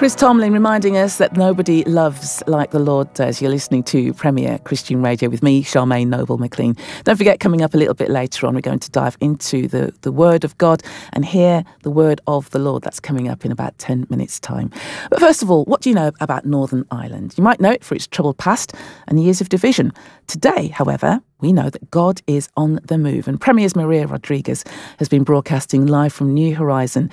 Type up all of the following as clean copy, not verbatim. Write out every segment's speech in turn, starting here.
Chris Tomlin reminding us that nobody loves like the Lord does. You're listening to Premier Christian Radio with me, Charmaine Noble-McLean. Don't forget, coming up a little bit later on, we're going to dive into the Word of God and hear the Word of the Lord. That's coming up in about 10 minutes' time. But first of all, what do you know about Northern Ireland? You might know it for its troubled past and years of division. Today, however, we know that God is on the move. And Premier's Maria Rodriguez has been broadcasting live from New Horizon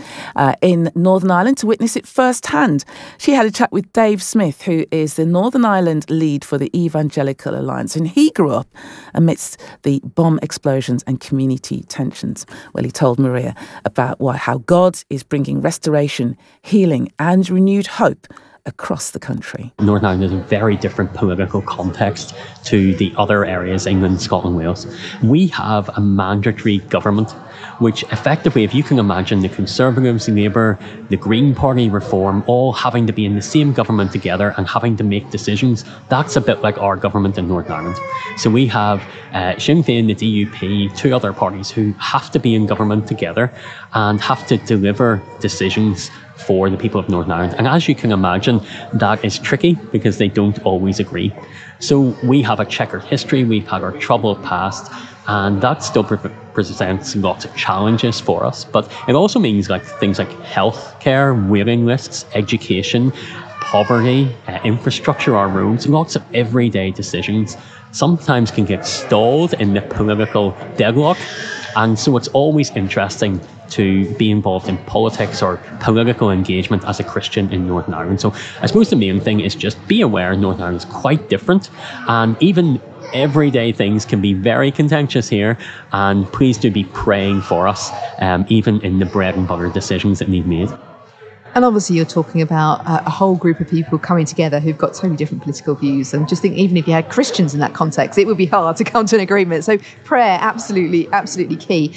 in Northern Ireland to witness it firsthand. She had a chat with Dave Smith, who is the Northern Ireland lead for the Evangelical Alliance. And he grew up amidst the bomb explosions and community tensions. Well, he told Maria about how God is bringing restoration, healing and renewed hope across the country. Northern Ireland is a very different political context to the other areas, England, Scotland, Wales. We have a mandatory government, which effectively, if you can imagine the Conservatives, Labour, the Green Party, Reform, all having to be in the same government together and having to make decisions, that's a bit like our government in Northern Ireland. So we have Sinn Féin, the DUP, two other parties who have to be in government together and have to deliver decisions for the people of Northern Ireland. And as you can imagine, that is tricky because they don't always agree. So we have a checkered history, we've had our troubled past, and that still presents lots of challenges for us. But it also means things like healthcare, waiting lists, education, poverty, infrastructure, our roads, lots of everyday decisions sometimes can get stalled in the political deadlock. And so it's always interesting to be involved in politics or political engagement as a Christian in Northern Ireland. So I suppose the main thing is just be aware Northern Ireland is quite different, and even everyday things can be very contentious here, and please do be praying for us, even in the bread and butter decisions that need made. And obviously you're talking about a whole group of people coming together who've got totally different political views. And just think, even if you had Christians in that context, it would be hard to come to an agreement. So prayer, absolutely, absolutely key.